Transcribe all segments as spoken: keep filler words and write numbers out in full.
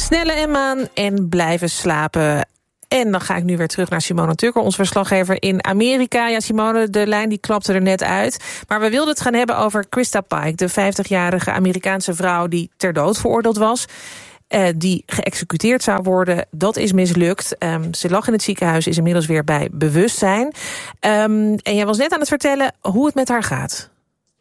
Snelle en maan en blijven slapen. En dan ga ik nu weer terug naar Simone Tukker, ons verslaggever in Amerika. Ja, Simone, de lijn die klapte er net uit. Maar we wilden het gaan hebben over Krista Pike, de vijftigjarige Amerikaanse vrouw die ter dood veroordeeld was. Uh, die geëxecuteerd zou worden. Dat is mislukt. Um, ze lag in het ziekenhuis, is inmiddels weer bij bewustzijn. Um, en jij was net aan het vertellen hoe het met haar gaat.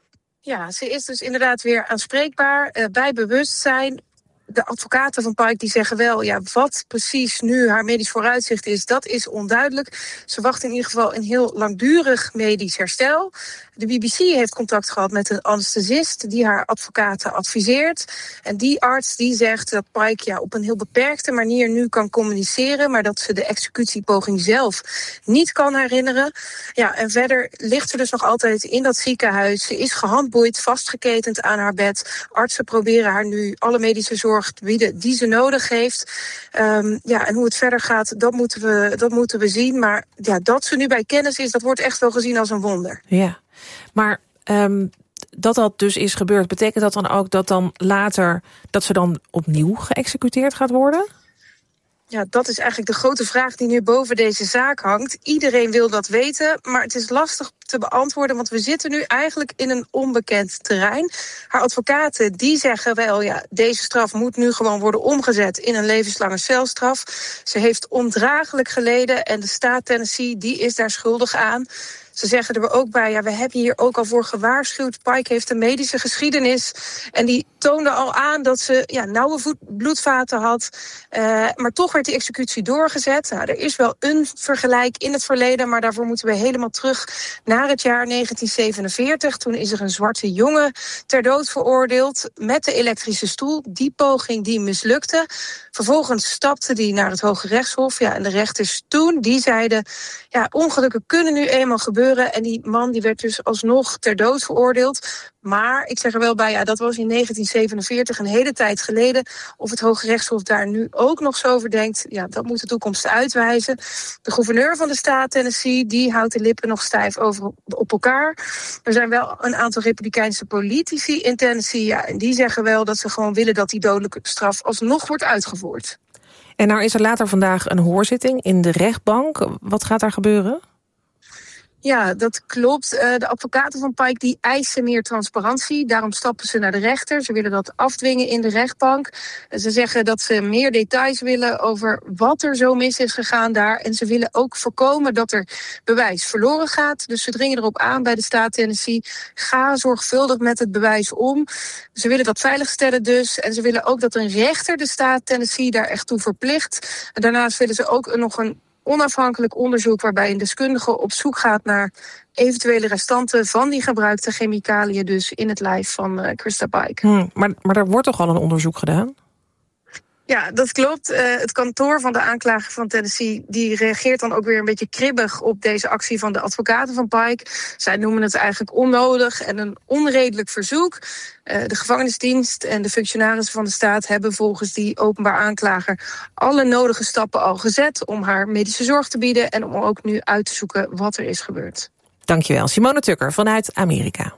Ja, ze is dus inderdaad weer aanspreekbaar, uh, bij bewustzijn. De advocaten van Pike die zeggen wel, ja, wat precies nu haar medisch vooruitzicht is, dat is onduidelijk. Ze wacht in ieder geval een heel langdurig medisch herstel. De B B C heeft contact gehad met een anesthesist die haar advocaten adviseert. En die arts die zegt dat Pike ja, op een heel beperkte manier nu kan communiceren, maar dat ze de executiepoging zelf niet kan herinneren. Ja, en verder ligt ze dus nog altijd in dat ziekenhuis. Ze is gehandboeid, vastgeketend aan haar bed. Artsen proberen haar nu alle medische zorg te bieden die ze nodig heeft. Um, ja, en hoe het verder gaat, dat moeten we, dat moeten we zien. Maar ja, dat ze nu bij kennis is, dat wordt echt wel gezien als een wonder. Ja, maar um, dat dat dus is gebeurd, betekent dat dan ook dat dan later dat ze dan opnieuw geëxecuteerd gaat worden? Ja, dat is eigenlijk de grote vraag die nu boven deze zaak hangt. Iedereen wil dat weten, maar het is lastig te beantwoorden, want we zitten nu eigenlijk in een onbekend terrein. Haar advocaten die zeggen wel, ja, deze straf moet nu gewoon worden omgezet in een levenslange celstraf. Ze heeft ondraaglijk geleden en de staat Tennessee die is daar schuldig aan. Ze zeggen er ook bij, ja, we hebben hier ook al voor gewaarschuwd. Pike heeft een medische geschiedenis en die toonde al aan dat ze ja, nauwe voet, bloedvaten had. Uh, maar toch werd die executie doorgezet. Nou, er is wel een vergelijk in het verleden, maar daarvoor moeten we helemaal terug naar het jaar negentien zevenenveertig. Toen is er een zwarte jongen ter dood veroordeeld met de elektrische stoel. Die poging die mislukte. Vervolgens stapte die naar het Hoge Rechtshof. Ja, en de rechters toen, die zeiden, ja, ongelukken kunnen nu eenmaal gebeuren. En die man die werd dus alsnog ter dood veroordeeld. Maar ik zeg er wel bij, ja, dat was in negentien zevenenveertig, een hele tijd geleden. Of het Hoge Rechtshof daar nu ook nog zo over denkt, ja, dat moet de toekomst uitwijzen. De gouverneur van de staat Tennessee, die houdt de lippen nog stijf over op elkaar. Er zijn wel een aantal republikeinse politici in Tennessee, ja, en die zeggen wel dat ze gewoon willen dat die dodelijke straf alsnog wordt uitgevoerd. En nou is er later vandaag een hoorzitting in de rechtbank. Wat gaat daar gebeuren? Ja, dat klopt. Uh, de advocaten van Pike die eisen meer transparantie. Daarom stappen ze naar de rechter. Ze willen dat afdwingen in de rechtbank. Ze zeggen dat ze meer details willen over wat er zo mis is gegaan daar. En ze willen ook voorkomen dat er bewijs verloren gaat. Dus ze dringen erop aan bij de staat Tennessee. Ga zorgvuldig met het bewijs om. Ze willen dat veiligstellen dus. En ze willen ook dat een rechter de staat Tennessee daar echt toe verplicht. En daarnaast willen ze ook nog een onafhankelijk onderzoek waarbij een deskundige op zoek gaat naar eventuele restanten van die gebruikte chemicaliën dus in het lijf van uh, Krista Pike. Hmm, maar, maar er wordt toch al een onderzoek gedaan? Ja, dat klopt. Uh, het kantoor van de aanklager van Tennessee die reageert dan ook weer een beetje kribbig op deze actie van de advocaten van Pike. Zij noemen het eigenlijk onnodig en een onredelijk verzoek. Uh, de gevangenisdienst en de functionarissen van de staat hebben volgens die openbaar aanklager alle nodige stappen al gezet om haar medische zorg te bieden en om ook nu uit te zoeken wat er is gebeurd. Dankjewel, Simone Tukker vanuit Amerika.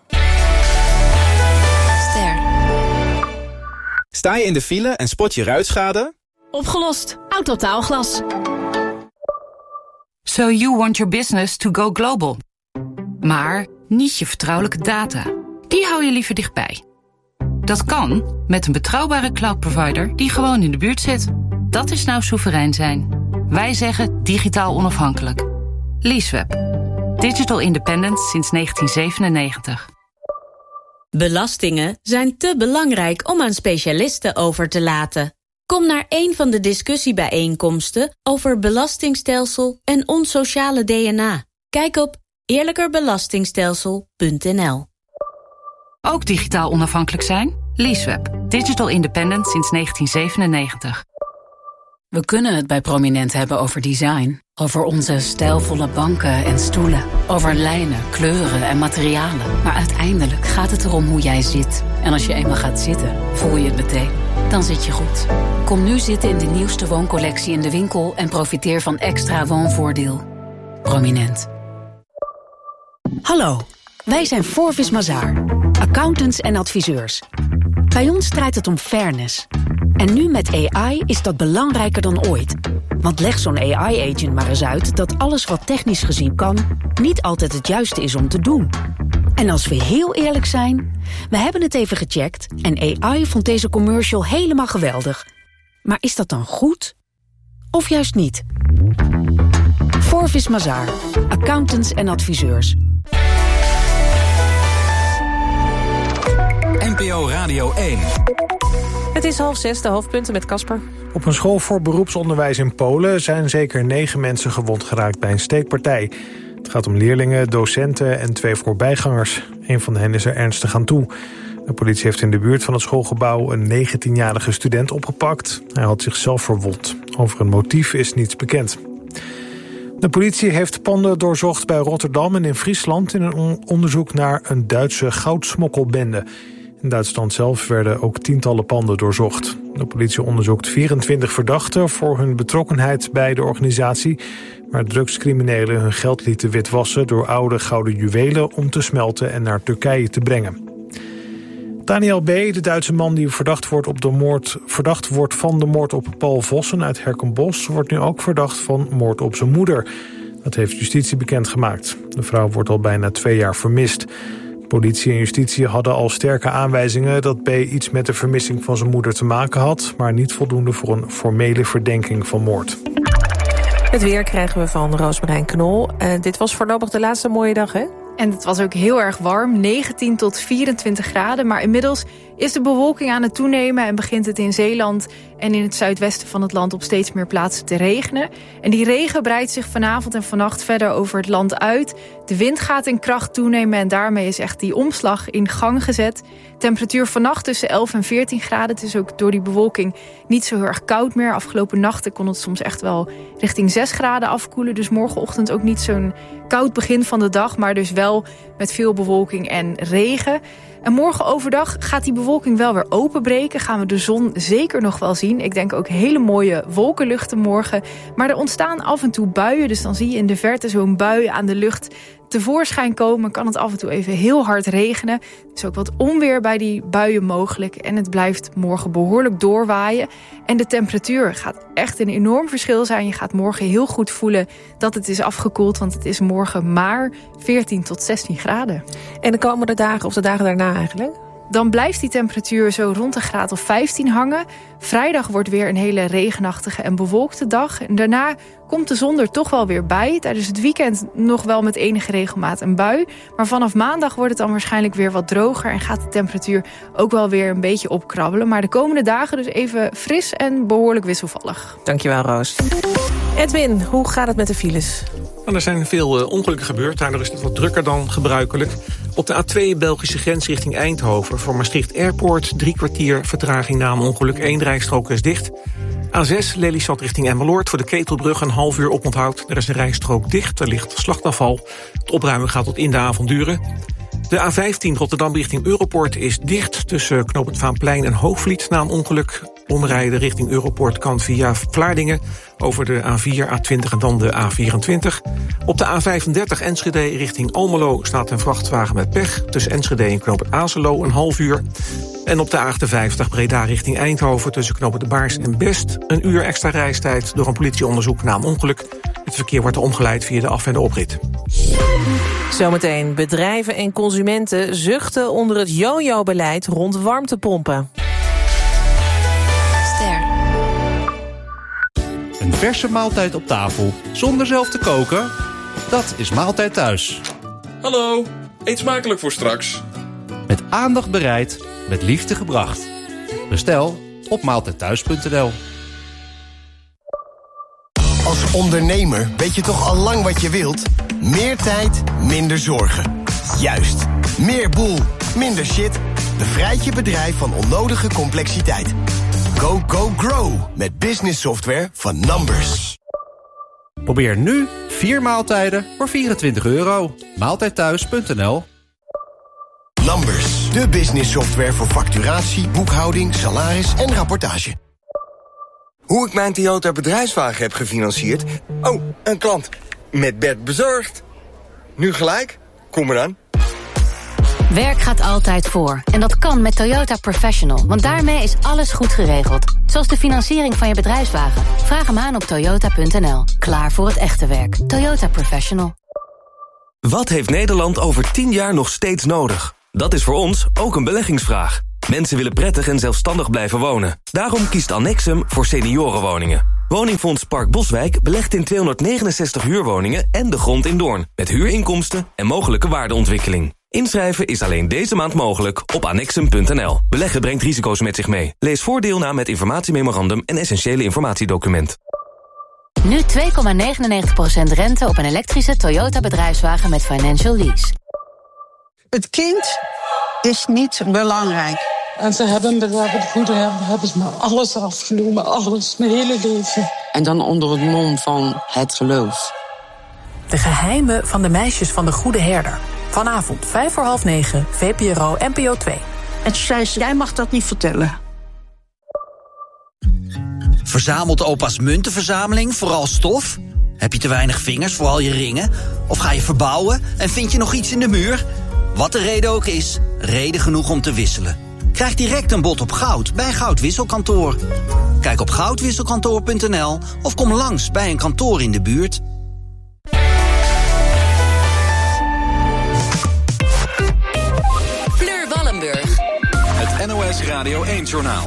Sta je in de file en spot je ruitschade? Opgelost. Autotaalglas. So you want your business to go global. Maar niet je vertrouwelijke data. Die hou je liever dichtbij. Dat kan met een betrouwbare cloud provider die gewoon in de buurt zit. Dat is nou soeverein zijn. Wij zeggen digitaal onafhankelijk. Leaseweb. Digital independent sinds negentien zevenennegentig. Belastingen zijn te belangrijk om aan specialisten over te laten. Kom naar een van de discussiebijeenkomsten over belastingstelsel en ons sociale D N A. Kijk op eerlijkerbelastingstelsel punt n l. Ook digitaal onafhankelijk zijn? Leaseweb. Digital independent sinds negentien zevenennegentig. We kunnen het bij Prominent hebben over design. Over onze stijlvolle banken en stoelen. Over lijnen, kleuren en materialen. Maar uiteindelijk gaat het erom hoe jij zit. En als je eenmaal gaat zitten, voel je het meteen. Dan zit je goed. Kom nu zitten in de nieuwste wooncollectie in de winkel en profiteer van extra woonvoordeel. Prominent. Hallo, wij zijn Forvis Mazars, accountants en adviseurs. Bij ons draait het om fairness. En nu met A I is dat belangrijker dan ooit. Want leg zo'n A I-agent maar eens uit dat alles wat technisch gezien kan, niet altijd het juiste is om te doen. En als we heel eerlijk zijn, we hebben het even gecheckt en A I vond deze commercial helemaal geweldig. Maar is dat dan goed? Of juist niet? Forvis Mazars, accountants en adviseurs. N P O Radio één. Het is half zes, de hoofdpunten met Casper. Op een school voor beroepsonderwijs in Polen zijn zeker negen mensen gewond geraakt bij een steekpartij. Het gaat om leerlingen, docenten en twee voorbijgangers. Een van hen is er ernstig aan toe. De politie heeft in de buurt van het schoolgebouw een negentienjarige student opgepakt. Hij had zichzelf verwond. Over een motief is niets bekend. De politie heeft panden doorzocht bij Rotterdam en in Friesland in een onderzoek naar een Duitse goudsmokkelbende. In Duitsland zelf werden ook tientallen panden doorzocht. De politie onderzoekt vierentwintig verdachten voor hun betrokkenheid bij de organisatie, waar drugscriminelen hun geld lieten witwassen door oude gouden juwelen om te smelten en naar Turkije te brengen. Daniel B., de Duitse man die verdacht wordt, op de moord, verdacht wordt van de moord op Paul Vossen uit Herkenbosch, wordt nu ook verdacht van moord op zijn moeder. Dat heeft justitie bekendgemaakt. De vrouw wordt al bijna twee jaar vermist. Politie en justitie hadden al sterke aanwijzingen dat B. iets met de vermissing van zijn moeder te maken had, maar niet voldoende voor een formele verdenking van moord. Het weer krijgen we van Roosmarijn Knol. Uh, dit was voorlopig de laatste mooie dag, hè? En het was ook heel erg warm, negentien tot vierentwintig graden. Maar inmiddels is de bewolking aan het toenemen en begint het in Zeeland en in het zuidwesten van het land op steeds meer plaatsen te regenen. En die regen breidt zich vanavond en vannacht verder over het land uit. De wind gaat in kracht toenemen en daarmee is echt die omslag in gang gezet. Temperatuur vannacht tussen elf en veertien graden. Het is ook door die bewolking niet zo heel erg koud meer. Afgelopen nachten kon het soms echt wel richting zes graden afkoelen. Dus morgenochtend ook niet zo'n koud begin van de dag, maar dus wel met veel bewolking en regen. En morgen overdag gaat die bewolking wel weer openbreken. Gaan we de zon zeker nog wel zien. Ik denk ook hele mooie wolkenluchten morgen. Maar er ontstaan af en toe buien. Dus dan zie je in de verte zo'n bui aan de lucht tevoorschijn komen. Kan het af en toe even heel hard regenen. Er is ook wat onweer bij die buien mogelijk. En het blijft morgen behoorlijk doorwaaien. En de temperatuur gaat echt een enorm verschil zijn. Je gaat morgen heel goed voelen dat het is afgekoeld. Want het is morgen maar veertien tot zestien graden. En de komende dagen of de dagen daarna eigenlijk? Dan blijft die temperatuur zo rond een graad of vijftien hangen. Vrijdag wordt weer een hele regenachtige en bewolkte dag. En daarna komt de zon er toch wel weer bij. Tijdens het weekend nog wel met enige regelmaat een bui. Maar vanaf maandag wordt het dan waarschijnlijk weer wat droger. En gaat de temperatuur ook wel weer een beetje opkrabbelen. Maar de komende dagen dus even fris en behoorlijk wisselvallig. Dankjewel, Roos. Edwin, hoe gaat het met de files? Nou, er zijn veel uh, ongelukken gebeurd. Daardoor is het wat drukker dan gebruikelijk. Op de A twee Belgische grens richting Eindhoven. Voor Maastricht Airport drie kwartier vertraging na een ongeluk. Eén rijstrook is dicht. A zes Lelystad richting Emmeloord. Voor de Ketelbrug een half uur oponthoud. Er is een rijstrook dicht. Er ligt slachtafval. Het opruimen gaat tot in de avond duren. De A vijftien Rotterdam richting Europort is dicht tussen Knoop het Vaanplein en Hoogvliet na een ongeluk. Omrijden richting Europort kan via Vlaardingen over de A vier, A twintig en dan de A vierentwintig. Op de A vijfendertig Enschede richting Almelo staat een vrachtwagen met pech. Tussen Enschede en Knoop het Azelo een half uur. En op de A achtenvijftig Breda richting Eindhoven tussen Knoop het de Baars en Best een uur extra reistijd door een politieonderzoek na een ongeluk. Het verkeer wordt omgeleid via de af- en de oprit. Zometeen, bedrijven en consumenten zuchten onder het yo-yo-beleid rond warmtepompen. Ster. Een verse maaltijd op tafel zonder zelf te koken? Dat is Maaltijd Thuis. Hallo, eet smakelijk voor straks. Met aandacht bereid, met liefde gebracht. Bestel op maaltijdthuis punt n l. Als ondernemer weet je toch al lang wat je wilt? Meer tijd, minder zorgen. Juist. Meer boel, minder shit. Bevrijd je bedrijf van onnodige complexiteit. Go, go, grow. Met business software van Numbers. Probeer nu vier maaltijden voor vierentwintig euro. maaltijdthuis punt n l. Numbers. De business software voor facturatie, boekhouding, salaris en rapportage. Hoe ik mijn Toyota bedrijfswagen heb gefinancierd? Oh, een klant. Met Bert bezorgd. Nu gelijk? Kom maar aan. Werk gaat altijd voor. En dat kan met Toyota Professional. Want daarmee is alles goed geregeld. Zoals de financiering van je bedrijfswagen. Vraag hem aan op toyota punt n l. Klaar voor het echte werk. Toyota Professional. Wat heeft Nederland over tien jaar nog steeds nodig? Dat is voor ons ook een beleggingsvraag. Mensen willen prettig en zelfstandig blijven wonen. Daarom kiest Annexum voor seniorenwoningen. Woningfonds Park Boswijk belegt in tweehonderdnegenenzestig huurwoningen en de grond in Doorn. Met huurinkomsten en mogelijke waardeontwikkeling. Inschrijven is alleen deze maand mogelijk op annexum punt n l. Beleggen brengt risico's met zich mee. Lees voordeel na met informatiememorandum en essentiële informatiedocument. Nu twee komma negenennegentig procent rente op een elektrische Toyota bedrijfswagen met financial lease. Het kind is niet belangrijk. En ze hebben me daar het goede hebben, hebben ze me alles afgenomen, alles, mijn hele leven. En dan onder het mom van het geloof. De geheimen van de meisjes van de Goede Herder. Vanavond, vijf voor half negen, V P R O, N P O twee. En toen zei ze, jij mag dat niet vertellen. Verzamelt opa's muntenverzameling vooral stof? Heb je te weinig vingers voor al je ringen? Of ga je verbouwen en vind je nog iets in de muur? Wat de reden ook is, reden genoeg om te wisselen. Krijg direct een bod op goud bij Goudwisselkantoor. Kijk op goudwisselkantoor punt n l of kom langs bij een kantoor in de buurt. Fleur Wallenburg. Het N O S Radio één-journaal.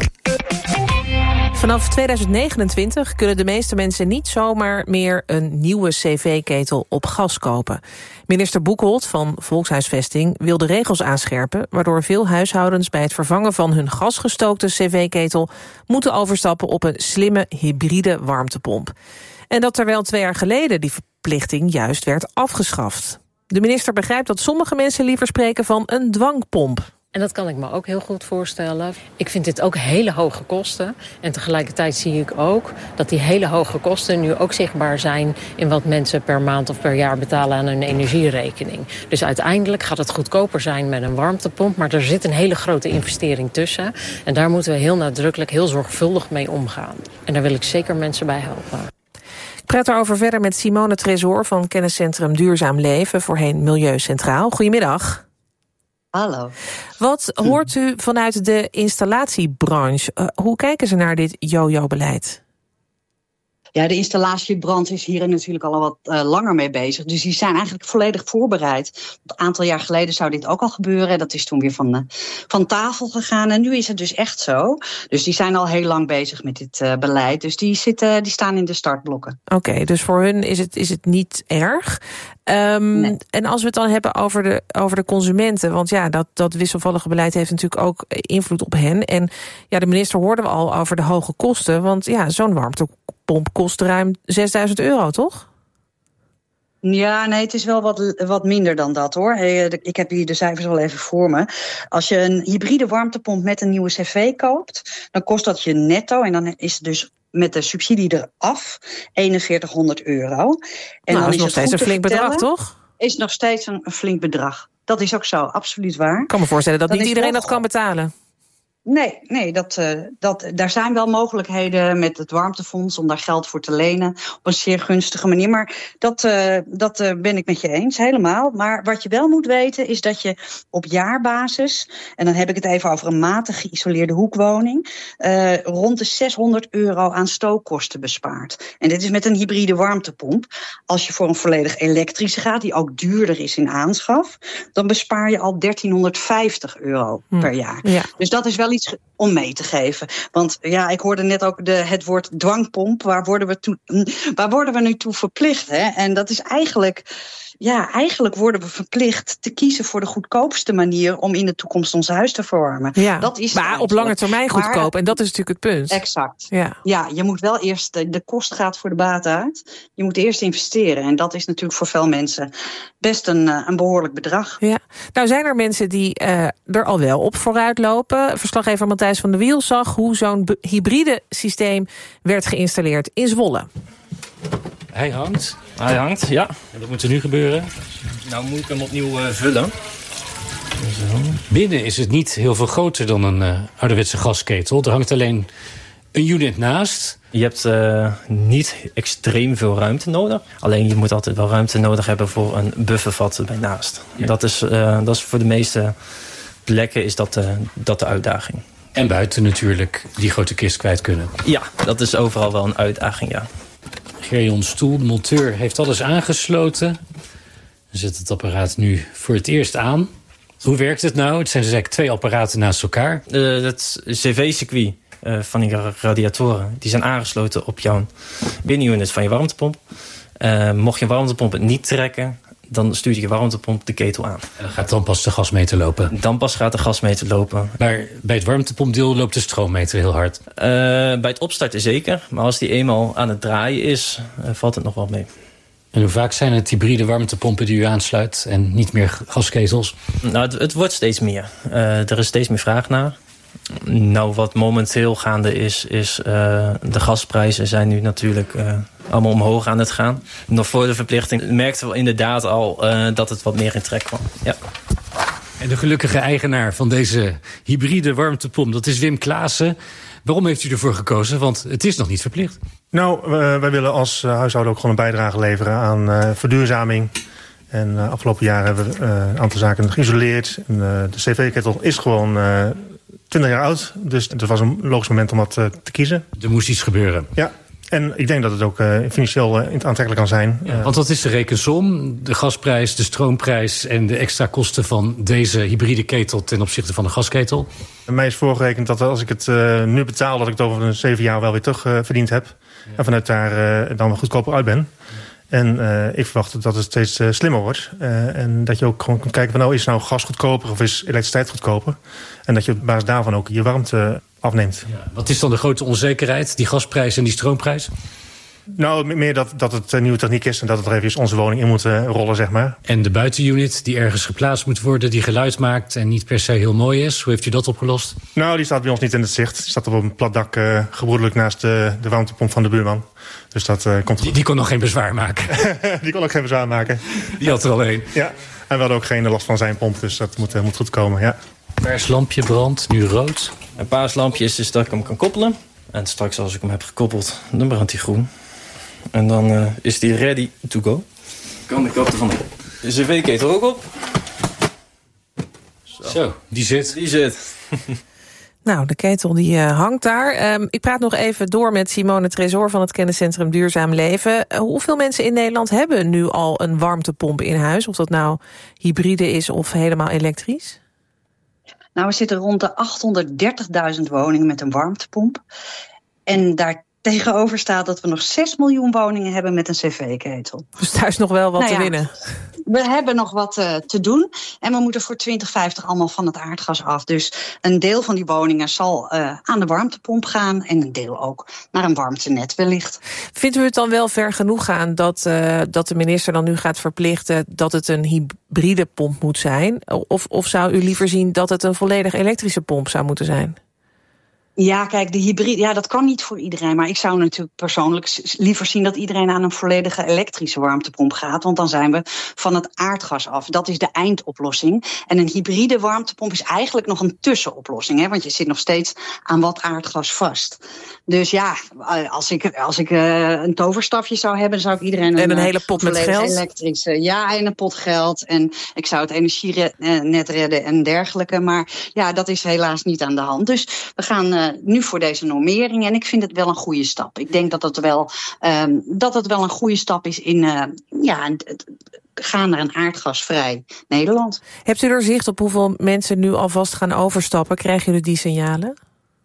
Vanaf tweeduizend negenentwintig kunnen de meeste mensen niet zomaar meer een nieuwe cv-ketel op gas kopen. Minister Boekholt van Volkshuisvesting wil de regels aanscherpen, waardoor veel huishoudens bij het vervangen van hun gasgestookte cv-ketel moeten overstappen op een slimme hybride warmtepomp. En dat terwijl twee jaar geleden die verplichting juist werd afgeschaft. De minister begrijpt dat sommige mensen liever spreken van een dwangpomp. En dat kan ik me ook heel goed voorstellen. Ik vind dit ook hele hoge kosten. En tegelijkertijd zie ik ook dat die hele hoge kosten nu ook zichtbaar zijn in wat mensen per maand of per jaar betalen aan hun energierekening. Dus uiteindelijk gaat het goedkoper zijn met een warmtepomp, maar er zit een hele grote investering tussen. En daar moeten we heel nadrukkelijk, heel zorgvuldig mee omgaan. En daar wil ik zeker mensen bij helpen. Ik praat erover verder met Simone Tresor van kenniscentrum Duurzaam Leven, voorheen Milieu Centraal. Goedemiddag. Hallo. Wat hoort u vanuit de installatiebranche? Uh, hoe kijken ze naar dit yo-yo-beleid? Ja, de installatiebranche is hier natuurlijk al wat uh, langer mee bezig. Dus die zijn eigenlijk volledig voorbereid. Een aantal jaar geleden zou dit ook al gebeuren. Dat is toen weer van, uh, van tafel gegaan. En nu is het dus echt zo. Dus die zijn al heel lang bezig met dit uh, beleid. Dus die, zitten, die staan in de startblokken. Oké, okay, dus voor hun is het, is het niet erg. Um, nee. En als we het dan hebben over de, over de consumenten, want ja, dat, dat wisselvallige beleid heeft natuurlijk ook invloed op hen. En ja, de minister hoorden we al over de hoge kosten, want ja, zo'n warmtepomp kost ruim zesduizend euro, toch? Ja, nee, het is wel wat, wat minder dan dat, hoor. Ik heb hier de cijfers wel even voor me. Als je een hybride warmtepomp met een nieuwe cv koopt, dan kost dat je netto, en dan is het dus met de subsidie eraf, eenenveertighonderd euro. En nou, dan is nog steeds een flink bedrag, toch? Is nog steeds een, een flink bedrag. Dat is ook zo, absoluut waar. Ik kan me voorstellen dat dan niet iedereen wel... dat kan betalen. Nee, nee dat, uh, dat, daar zijn wel mogelijkheden met het warmtefonds om daar geld voor te lenen op een zeer gunstige manier. Maar dat, uh, dat uh, ben ik met je eens, helemaal. Maar wat je wel moet weten is dat je op jaarbasis, en dan heb ik het even over een matig geïsoleerde hoekwoning, uh, rond de zeshonderd euro aan stookkosten bespaart. En dit is met een hybride warmtepomp. Als je voor een volledig elektrische gaat, die ook duurder is in aanschaf, dan bespaar je al dertienhonderdvijftig euro hm. per jaar. Ja. Dus dat is wel iets om mee te geven. Want ja, ik hoorde net ook de, het woord dwangpomp. Waar worden we, toe, waar worden we nu toe verplicht? Hè? En dat is eigenlijk... Ja, eigenlijk worden we verplicht te kiezen voor de goedkoopste manier om in de toekomst ons huis te verwarmen. Ja, dat is maar op lange termijn goedkoop. Maar, en dat is natuurlijk het punt. Exact. Ja, ja je moet wel eerst, de, de kost gaat voor de baat uit. Je moet eerst investeren. En dat is natuurlijk voor veel mensen best een, een behoorlijk bedrag. Ja. Nou zijn er mensen die uh, er al wel op vooruit lopen. Verslaggever Matthijs van der Wiel zag hoe zo'n be- hybride systeem werd geïnstalleerd in Zwolle. Hij hangt. Hij hangt, ja. En dat moet er nu gebeuren. Nou moet ik hem opnieuw uh, vullen. Zo. Binnen is het niet heel veel groter dan een uh, ouderwetse gasketel. Er hangt alleen een unit naast. Je hebt uh, niet extreem veel ruimte nodig. Alleen je moet altijd wel ruimte nodig hebben voor een buffervat bij naast. Ja. Dat, is, uh, dat is voor de meeste plekken is dat, uh, dat de uitdaging. En buiten natuurlijk die grote kist kwijt kunnen. Ja, dat is overal wel een uitdaging, ja. Gerjon Stoel, de monteur, heeft alles aangesloten. Zet het apparaat nu voor het eerst aan. Hoe werkt het nou? Het zijn dus eigenlijk twee apparaten naast elkaar. Uh, het C V-circuit uh, van die radiatoren, die zijn aangesloten op jouw binnenunit van je warmtepomp. Uh, mocht je warmtepomp het niet trekken, dan stuurt je warmtepomp de ketel aan. En dan gaat dan pas de gasmeter lopen? Dan pas gaat de gasmeter lopen. Maar bij het warmtepompdeel loopt de stroommeter heel hard? Uh, bij het opstarten zeker. Maar als die eenmaal aan het draaien is, uh, valt het nog wel mee. En hoe vaak zijn het hybride warmtepompen die u aansluit en niet meer gasketels? Nou, het, het wordt steeds meer. Uh, er is steeds meer vraag naar. Nou, wat momenteel gaande is, is uh, de gasprijzen zijn nu natuurlijk uh, allemaal omhoog aan het gaan. Nog voor de verplichting merkten we inderdaad al uh, dat het wat meer in trek kwam. Ja. En de gelukkige eigenaar van deze hybride warmtepomp, dat is Wim Klaassen. Waarom heeft u ervoor gekozen? Want het is nog niet verplicht. Nou, uh, wij willen als uh, huishouden ook gewoon een bijdrage leveren aan uh, verduurzaming. En uh, afgelopen jaar hebben we uh, een aantal zaken geïsoleerd. En, uh, de C V-ketel is gewoon uh, twintig jaar oud. Dus het was een logisch moment om dat uh, te kiezen. Er moest iets gebeuren. Ja. En ik denk dat het ook uh, financieel uh, aantrekkelijk kan zijn. Ja, want wat is de rekensom? De gasprijs, de stroomprijs en de extra kosten van deze hybride ketel ten opzichte van de gasketel? Mij is voorgerekend dat als ik het uh, nu betaal, dat ik het over een zeven jaar wel weer terug uh, verdiend heb. Ja. En vanuit daar uh, dan wel goedkoper uit ben. En uh, ik verwacht dat het steeds uh, slimmer wordt. Uh, en dat je ook gewoon kunt kijken van nou, is nou gas goedkoper of is elektriciteit goedkoper? En dat je op basis daarvan ook je warmte afneemt. Ja, wat is dan de grote onzekerheid? Die gasprijs en die stroomprijs? Nou, meer dat, dat het nieuwe techniek is en dat het er even onze woning in moet uh, rollen, zeg maar. En de buitenunit die ergens geplaatst moet worden, die geluid maakt en niet per se heel mooi is. Hoe heeft u dat opgelost? Nou, die staat bij ons niet in het zicht. Die staat op een plat dak uh, gebroedelijk naast de, de warmtepomp van de buurman. Dus dat uh, komt... Die, die kon nog geen bezwaar maken? Die kon ook geen bezwaar maken. Die had er al één. Ja, en we hadden ook geen last van zijn pomp, dus dat moet, uh, moet goed komen, ja. Paarslampje brandt, nu rood. Een paaslampje is dus dat ik hem kan koppelen. En straks als ik hem heb gekoppeld, dan brandt hij groen. En dan uh, is die ready to go. Kan de kap er van de C V-ketel ook op. Zo. Zo, die zit. Die zit. Nou, de ketel die uh, hangt daar. Um, ik praat nog even door met Simone Tresor van het kenniscentrum Duurzaam Leven. Uh, hoeveel mensen in Nederland hebben nu al een warmtepomp in huis? Of dat nou hybride is of helemaal elektrisch? Nou, we zitten rond de achthonderddertigduizend woningen met een warmtepomp. En daar tegenover staat dat we nog zes miljoen woningen hebben met een cv-ketel. Dus daar is nog wel wat nou te ja, winnen. We hebben nog wat uh, te doen. En we moeten voor twintig vijftig allemaal van het aardgas af. Dus een deel van die woningen zal uh, aan de warmtepomp gaan. En een deel ook naar een warmtenet wellicht. Vindt u het dan wel ver genoeg gaan dat, uh, dat de minister dan nu gaat verplichten dat het een hybride pomp moet zijn? Of, of zou u liever zien dat het een volledig elektrische pomp zou moeten zijn? Ja, kijk, de hybride, ja, dat kan niet voor iedereen. Maar ik zou natuurlijk persoonlijk liever zien dat iedereen aan een volledige elektrische warmtepomp gaat. Want dan zijn we van het aardgas af. Dat is de eindoplossing. En een hybride warmtepomp is eigenlijk nog een tussenoplossing. Hè, want je zit nog steeds aan wat aardgas vast. Dus ja, als ik, als ik uh, een toverstafje zou hebben, dan zou ik iedereen een, en een hele pot met geld. Elektrische, ja, en een pot geld. En ik zou het energienet redden en dergelijke. Maar ja, dat is helaas niet aan de hand. Dus we gaan uh, nu voor deze normering. En ik vind het wel een goede stap. Ik denk dat het wel, um, dat het wel een goede stap is in uh, ja, het gaan naar een aardgasvrij Nederland. Hebt u er zicht op hoeveel mensen nu alvast gaan overstappen? Krijgen jullie die signalen?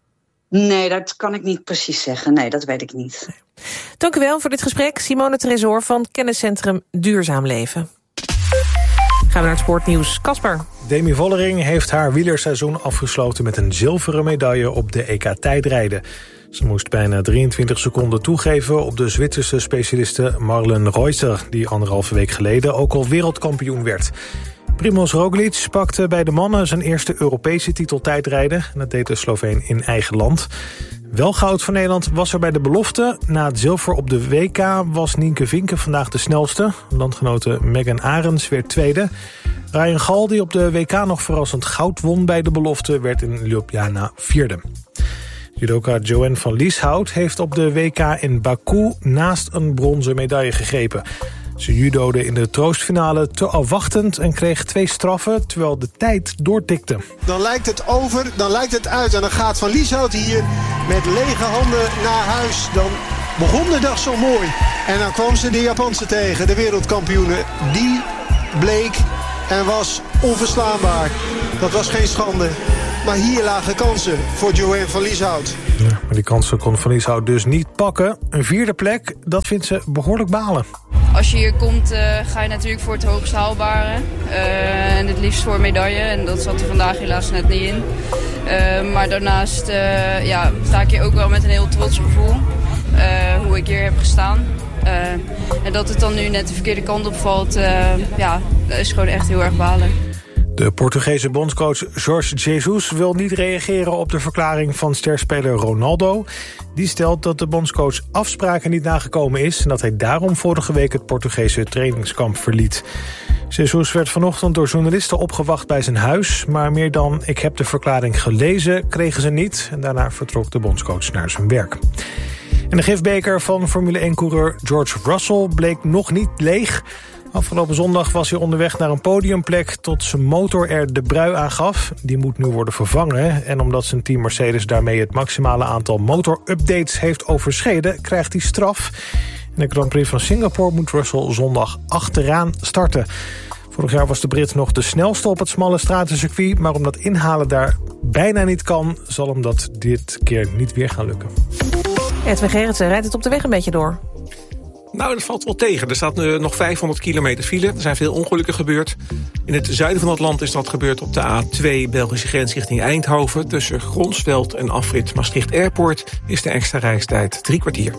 Nee, dat kan ik niet precies zeggen. Nee, dat weet ik niet. Nee. Dank u wel voor dit gesprek. Simone Tresor van kenniscentrum Duurzaam Leven. Gaan we naar het sportnieuws. Kasper. Demi Vollering heeft haar wielerseizoen afgesloten met een zilveren medaille op de E K-tijdrijden. Ze moest bijna drieëntwintig seconden toegeven op de Zwitserse specialiste Marlen Reusser, die anderhalve week geleden ook al wereldkampioen werd. Primož Roglič pakte bij de mannen zijn eerste Europese titel tijdrijden. En dat deed de Sloveen in eigen land. Wel goud voor Nederland was er bij de belofte. Na het zilver op de W K was Nienke Vinken vandaag de snelste. Landgenote Megan Arends werd tweede. Ryan Gal, die op de W K nog verrassend goud won bij de belofte, werd in Ljubljana vierde. Judoka Joanne van Lieshout heeft op de W K in Baku naast een bronzen medaille gegrepen. Ze judode in de troostfinale te afwachtend en kreeg twee straffen terwijl de tijd doortikte. Dan lijkt het over, dan lijkt het uit en dan gaat Van Lieshout hier met lege handen naar huis. Dan begon de dag zo mooi en dan kwam ze de Japanse tegen, de wereldkampioene. Die bleek en was onverslaanbaar. Dat was geen schande. Maar hier lagen kansen voor Joanne van Lieshout. Ja, maar die kansen kon Van Lieshout dus niet pakken. Een vierde plek, dat vindt ze behoorlijk balen. Als je hier komt, uh, ga je natuurlijk voor het hoogst haalbare. Uh, en het liefst voor een medaille. En dat zat er vandaag helaas net niet in. Uh, maar daarnaast uh, ja, sta ik hier ook wel met een heel trots gevoel. Uh, hoe ik hier heb gestaan. Uh, en dat het dan nu net de verkeerde kant opvalt, uh, ja, dat is gewoon echt heel erg balen. De Portugese bondscoach Jorge Jesus wil niet reageren op de verklaring van sterspeler Ronaldo. Die stelt dat de bondscoach afspraken niet nagekomen is en dat hij daarom vorige week het Portugese trainingskamp verliet. Jesus werd vanochtend door journalisten opgewacht bij zijn huis, maar meer dan ik heb de verklaring gelezen kregen ze niet. En daarna vertrok de bondscoach naar zijn werk. En de gifbeker van Formule één-coureur George Russell bleek nog niet leeg. Afgelopen zondag was hij onderweg naar een podiumplek tot zijn motor er de brui aan gaf. Die moet nu worden vervangen. En omdat zijn team Mercedes daarmee het maximale aantal motorupdates heeft overschreden, krijgt hij straf. In de Grand Prix van Singapore moet Russell zondag achteraan starten. Vorig jaar was de Brit nog de snelste op het smalle stratencircuit, maar omdat inhalen daar bijna niet kan, zal hem dat dit keer niet weer gaan lukken. Edwin Gerritsen, rijdt het op de weg een beetje door? Nou, dat valt wel tegen. Er staat nu nog vijfhonderd kilometer file. Er zijn veel ongelukken gebeurd. In het zuiden van het land is dat gebeurd op de A twee Belgische grens richting Eindhoven. Tussen Gronsveld en afrit Maastricht Airport is de extra reistijd drie kwartier.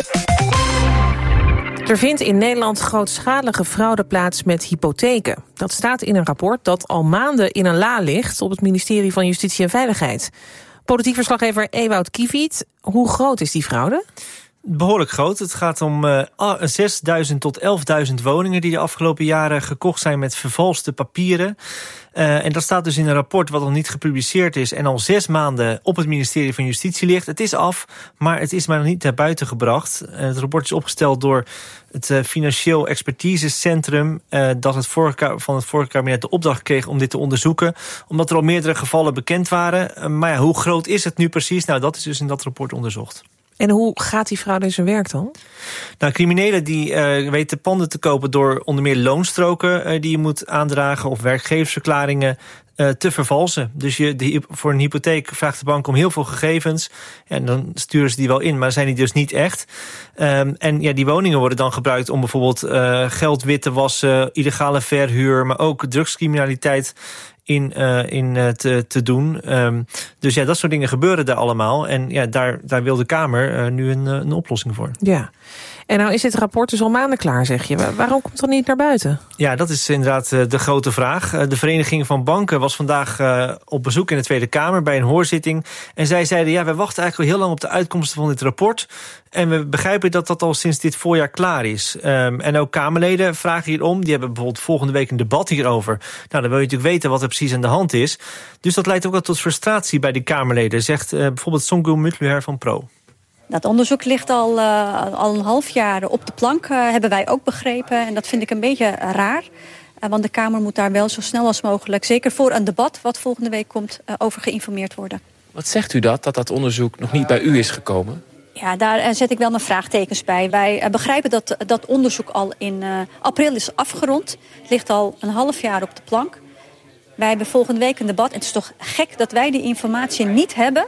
Er vindt in Nederland grootschalige fraude plaats met hypotheken. Dat staat in een rapport dat al maanden in een la ligt op het ministerie van Justitie en Veiligheid. Politiek verslaggever Ewout Kiviet, hoe groot is die fraude? Behoorlijk groot. Het gaat om uh, zesduizend tot elfduizend woningen die de afgelopen jaren gekocht zijn met vervalste papieren. Uh, en dat staat dus in een rapport wat nog niet gepubliceerd is en al zes maanden op het ministerie van Justitie ligt. Het is af, maar het is maar nog niet naar buiten gebracht. Uh, het rapport is opgesteld door het uh, Financieel Expertisecentrum uh, dat het vorige, van het vorige kabinet de opdracht kreeg om dit te onderzoeken. Omdat er al meerdere gevallen bekend waren. Uh, maar ja, hoe groot is het nu precies? Nou, dat is dus in dat rapport onderzocht. En hoe gaat die fraude in zijn werk dan? Nou, criminelen die uh, weten panden te kopen door onder meer loonstroken uh, die je moet aandragen of werkgeversverklaringen uh, te vervalsen. Dus je, de, voor een hypotheek vraagt de bank om heel veel gegevens en dan sturen ze die wel in, maar zijn die dus niet echt. Um, en ja, die woningen worden dan gebruikt om bijvoorbeeld uh, geld wit te wassen, illegale verhuur, maar ook drugscriminaliteit in, uh, in uh, te, te doen. Um, dus ja, dat soort dingen gebeuren daar allemaal. En ja, daar, daar wil de Kamer uh, nu een, een oplossing voor. Ja. En nou is dit rapport dus al maanden klaar, zeg je. Waarom komt het dan niet naar buiten? Ja, dat is inderdaad uh, de grote vraag. Uh, de Vereniging van Banken was vandaag uh, op bezoek in de Tweede Kamer bij een hoorzitting. En zij zeiden, ja, wij wachten eigenlijk al heel lang op de uitkomsten van dit rapport. En we begrijpen dat dat al sinds dit voorjaar klaar is. Um, en ook Kamerleden vragen hierom. Die hebben bijvoorbeeld volgende week een debat hierover. Nou, dan wil je natuurlijk weten wat er precies aan de hand is. Dus dat leidt ook wel tot frustratie bij de Kamerleden, zegt uh, bijvoorbeeld Songul Mutluher van Pro. Dat onderzoek ligt al, uh, al een half jaar op de plank, uh, hebben wij ook begrepen. En dat vind ik een beetje raar. Uh, want de Kamer moet daar wel zo snel als mogelijk, zeker voor een debat wat volgende week komt, uh, over geïnformeerd worden. Wat zegt u dat, dat dat onderzoek nog niet bij u is gekomen? Ja, daar uh, zet ik wel mijn vraagtekens bij. Wij uh, begrijpen dat uh, dat onderzoek al in uh, april is afgerond. Het ligt al een half jaar op de plank. Wij hebben volgende week een debat. En het is toch gek dat wij die informatie niet hebben.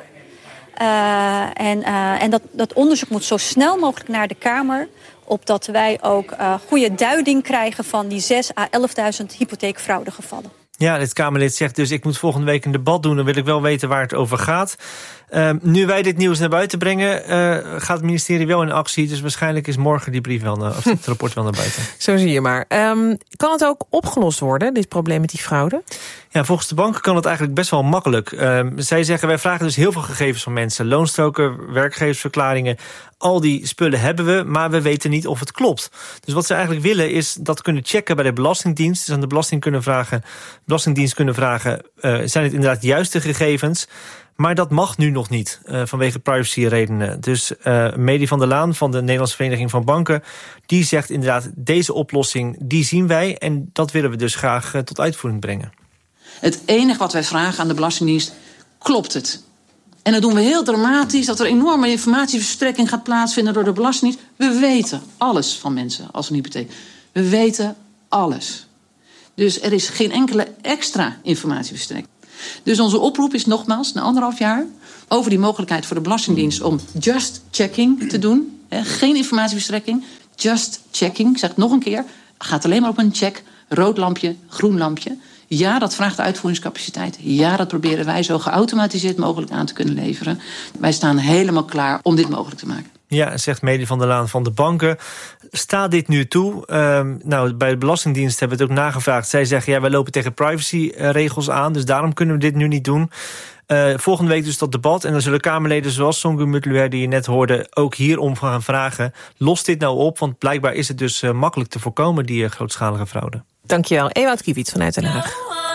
Uh, en uh, en dat, dat onderzoek moet zo snel mogelijk naar de Kamer, opdat wij ook uh, goede duiding krijgen van die zes à elfduizend hypotheekfraudegevallen. Ja, dit Kamerlid zegt dus, ik moet volgende week een debat doen, dan wil ik wel weten waar het over gaat. Uh, nu wij dit nieuws naar buiten brengen, uh, gaat het ministerie wel in actie. Dus waarschijnlijk is morgen die brief wel, of het rapport wel naar buiten. Zo zie je maar. Um, kan het ook opgelost worden, dit probleem met die fraude? Ja, volgens de banken kan het eigenlijk best wel makkelijk. Uh, zij zeggen, wij vragen dus heel veel gegevens van mensen. Loonstroken, werkgeversverklaringen, al die spullen hebben we, maar we weten niet of het klopt. Dus wat ze eigenlijk willen is dat kunnen checken bij de Belastingdienst. Dus aan de Belasting kunnen vragen, Belastingdienst kunnen vragen, uh, zijn het inderdaad juiste gegevens? Maar dat mag nu nog niet, uh, vanwege privacyredenen. Dus uh, Medi van der Laan van de Nederlandse Vereniging van Banken, die zegt inderdaad, deze oplossing, die zien wij en dat willen we dus graag uh, tot uitvoering brengen. Het enige wat wij vragen aan de Belastingdienst, klopt het? En dat doen we heel dramatisch, dat er enorme informatieverstrekking gaat plaatsvinden door de Belastingdienst. We weten alles van mensen als een hypotheek. We weten alles. Dus er is geen enkele extra informatieverstrekking. Dus onze oproep is nogmaals, na anderhalf jaar, over die mogelijkheid voor de Belastingdienst om just checking te doen. He, geen informatieverstrekking, just checking. Ik zeg het nog een keer, gaat alleen maar op een check. Rood lampje, groen lampje. Ja, dat vraagt uitvoeringscapaciteit. Ja, dat proberen wij zo geautomatiseerd mogelijk aan te kunnen leveren. Wij staan helemaal klaar om dit mogelijk te maken. Ja, zegt Medi van der Laan van de banken. Staat dit nu toe? Uh, nou, bij de Belastingdienst hebben we het ook nagevraagd. Zij zeggen, ja, wij lopen tegen privacyregels aan, dus daarom kunnen we dit nu niet doen. Uh, volgende week dus dat debat. En dan zullen Kamerleden zoals Songun Mutluer, die je net hoorde, ook hierom gaan vragen. Lost dit nou op? Want blijkbaar is het dus uh, makkelijk te voorkomen, die uh, grootschalige fraude. Dankjewel. Ewout Kiewit vanuit Den Haag.